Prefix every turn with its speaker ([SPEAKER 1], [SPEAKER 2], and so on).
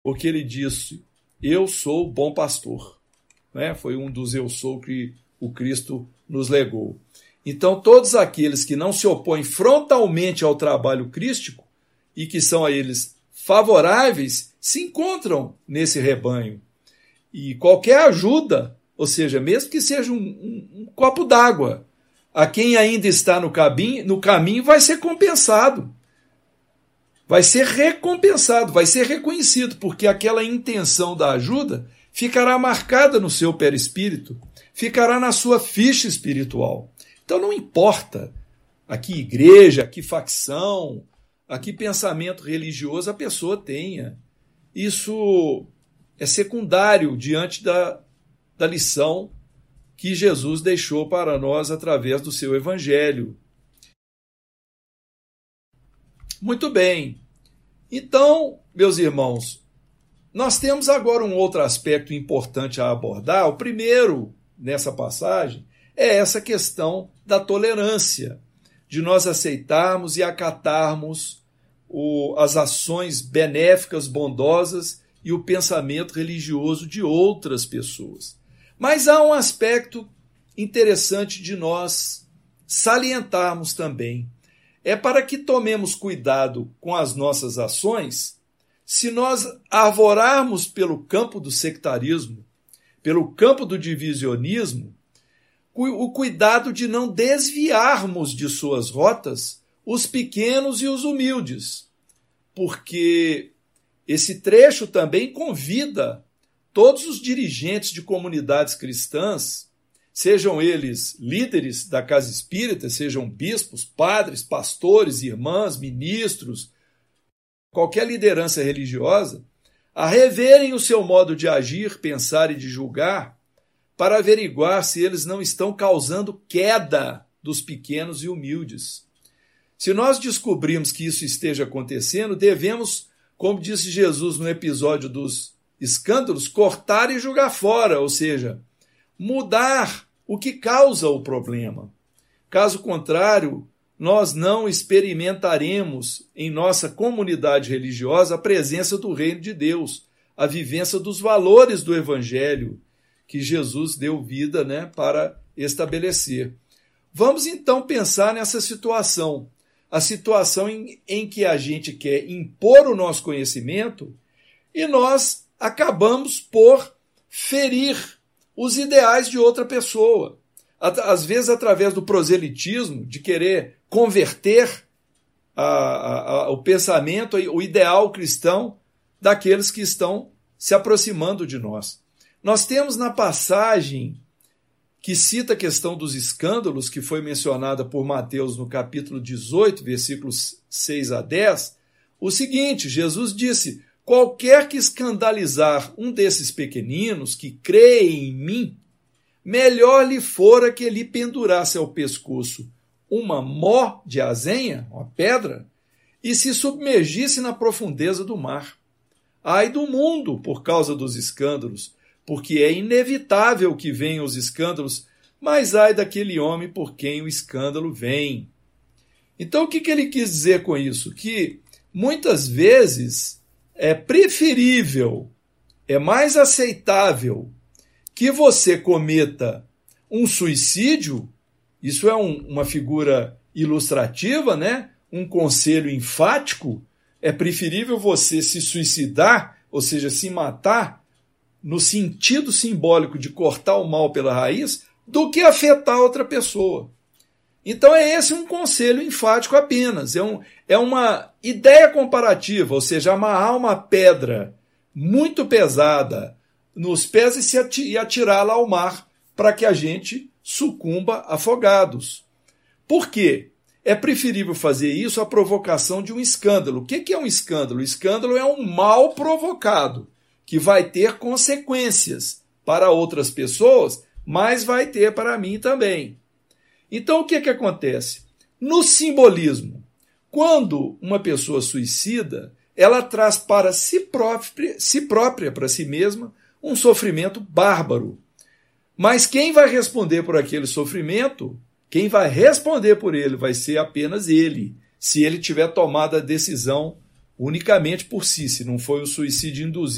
[SPEAKER 1] porque ele disse: eu sou o bom pastor. Né? Foi um dos eu sou que o Cristo nos legou. Então, todos aqueles que não se opõem frontalmente ao trabalho crístico e que são a eles favoráveis, se encontram nesse rebanho. E qualquer ajuda, ou seja, mesmo que seja um copo d'água, a quem ainda está no caminho vai ser compensado. Vai ser recompensado, vai ser reconhecido, porque aquela intenção da ajuda ficará marcada no seu perispírito, ficará na sua ficha espiritual. Então não importa a que igreja, a que facção, a que pensamento religioso a pessoa tenha. Isso é secundário diante da lição que Jesus deixou para nós através do seu evangelho. Muito bem. Então, meus irmãos, nós temos agora um outro aspecto importante a abordar. O primeiro, nessa passagem, é essa questão da tolerância, de nós aceitarmos e acatarmos as ações benéficas, bondosas e o pensamento religioso de outras pessoas. Mas há um aspecto interessante de nós salientarmos também. É para que tomemos cuidado com as nossas ações, se nós arvorarmos pelo campo do sectarismo, pelo campo do divisionismo, o cuidado de não desviarmos de suas rotas os pequenos e os humildes, porque esse trecho também convida todos os dirigentes de comunidades cristãs, sejam eles líderes da casa espírita, sejam bispos, padres, pastores, irmãs, ministros, qualquer liderança religiosa, a reverem o seu modo de agir, pensar e de julgar, para averiguar se eles não estão causando queda dos pequenos e humildes. Se nós descobrirmos que isso esteja acontecendo, devemos, como disse Jesus no episódio dos escândalos, cortar e jogar fora, ou seja, mudar o que causa o problema. Caso contrário, nós não experimentaremos em nossa comunidade religiosa a presença do reino de Deus, a vivência dos valores do evangelho que Jesus deu vida, para estabelecer. Vamos então pensar nessa situação, a situação em que a gente quer impor o nosso conhecimento e nós acabamos por ferir os ideais de outra pessoa. Às vezes, através do proselitismo, de querer converter o pensamento, o ideal cristão daqueles que estão se aproximando de nós. Nós temos na passagem que cita a questão dos escândalos, que foi mencionada por Mateus no capítulo 18, versículos 6 a 10, o seguinte: Jesus disse: qualquer que escandalizar um desses pequeninos que creem em mim, melhor lhe fora que lhe pendurasse ao pescoço uma mó de azenha, uma pedra, e se submergisse na profundeza do mar. Ai do mundo por causa dos escândalos, porque é inevitável que venham os escândalos, mas ai daquele homem por quem o escândalo vem. Então, o que ele quis dizer com isso? Que muitas vezes é preferível, é mais aceitável que você cometa um suicídio, isso é uma figura ilustrativa, um conselho enfático, é preferível você se suicidar, ou seja, se matar, no sentido simbólico de cortar o mal pela raiz, do que afetar outra pessoa. Então é esse um conselho enfático apenas, é uma ideia comparativa, ou seja, amarrar uma pedra muito pesada nos pés e atirá-la ao mar para que a gente sucumba afogados. Por quê? É preferível fazer isso à provocação de um escândalo. O que é um escândalo? O escândalo é um mal provocado, que vai ter consequências para outras pessoas, mas vai ter para mim também. Então, o que acontece? No simbolismo, quando uma pessoa suicida, ela traz para si própria, para si mesma, um sofrimento bárbaro. Mas quem vai responder por aquele sofrimento, quem vai responder por ele, vai ser apenas ele, se ele tiver tomado a decisão unicamente por si, se não foi um suicídio induzido.